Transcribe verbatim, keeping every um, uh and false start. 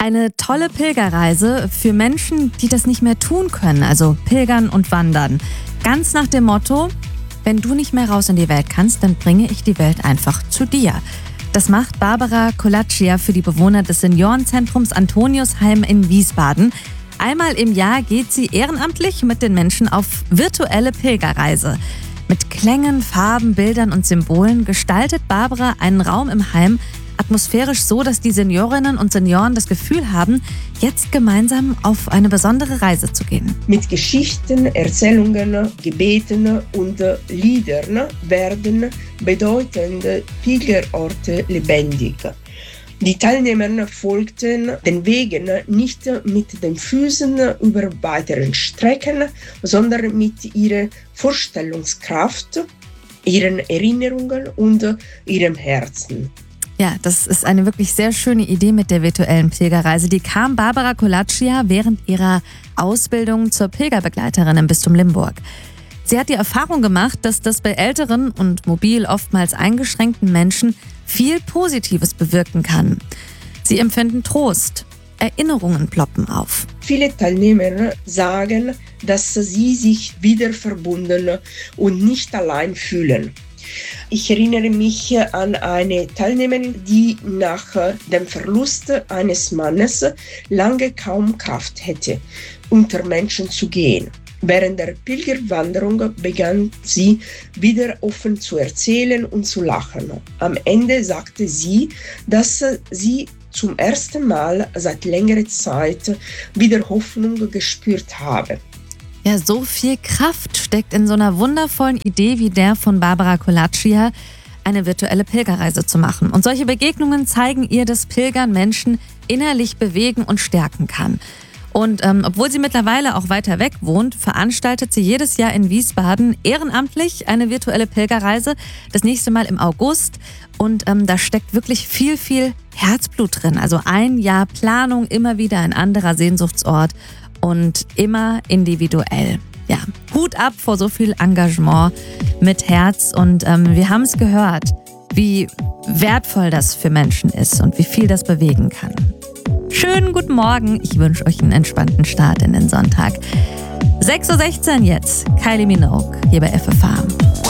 Eine tolle Pilgerreise für Menschen, die das nicht mehr tun können, also pilgern und wandern. Ganz nach dem Motto, wenn du nicht mehr raus in die Welt kannst, dann bringe ich die Welt einfach zu dir. Das macht Barbara Kolaccia für die Bewohner des Seniorenzentrums Antoniusheim in Wiesbaden. Einmal im Jahr geht sie ehrenamtlich mit den Menschen auf virtuelle Pilgerreise. Mit Klängen, Farben, Bildern und Symbolen gestaltet Barbara einen Raum im Heim atmosphärisch so, dass die Seniorinnen und Senioren das Gefühl haben, jetzt gemeinsam auf eine besondere Reise zu gehen. Mit Geschichten, Erzählungen, Gebeten und Liedern werden bedeutende Pilgerorte lebendig. Die Teilnehmer folgten den Wegen nicht mit den Füßen über weiteren Strecken, sondern mit ihrer Vorstellungskraft, ihren Erinnerungen und ihrem Herzen. Ja, das ist eine wirklich sehr schöne Idee mit der virtuellen Pilgerreise. Die kam Barbara Kolaccia während ihrer Ausbildung zur Pilgerbegleiterin im Bistum Limburg. Sie hat die Erfahrung gemacht, dass das bei älteren und mobil oftmals eingeschränkten Menschen viel Positives bewirken kann. Sie empfinden Trost, Erinnerungen ploppen auf. Viele Teilnehmer sagen, dass sie sich wieder verbunden und nicht allein fühlen. Ich erinnere mich an eine Teilnehmerin, die nach dem Verlust eines Mannes lange kaum Kraft hätte, unter Menschen zu gehen. Während der Pilgerwanderung begann sie wieder offen zu erzählen und zu lachen. Am Ende sagte sie, dass sie zum ersten Mal seit längerer Zeit wieder Hoffnung gespürt habe. Ja, so viel Kraft steckt in so einer wundervollen Idee wie der von Barbara Kolaccia, eine virtuelle Pilgerreise zu machen. Und solche Begegnungen zeigen ihr, dass Pilgern Menschen innerlich bewegen und stärken kann. Und ähm, obwohl sie mittlerweile auch weiter weg wohnt, veranstaltet sie jedes Jahr in Wiesbaden ehrenamtlich eine virtuelle Pilgerreise. Das nächste Mal im August. Und ähm, da steckt wirklich viel, viel Herzblut drin. Also ein Jahr Planung, immer wieder ein anderer Sehnsuchtsort. Und immer individuell. Ja, Hut ab vor so viel Engagement mit Herz. Und ähm, wir haben es gehört, wie wertvoll das für Menschen ist und wie viel das bewegen kann. Schönen guten Morgen. Ich wünsche euch einen entspannten Start in den Sonntag. sechs Uhr sechzehn jetzt. Kylie Minogue hier bei F F H.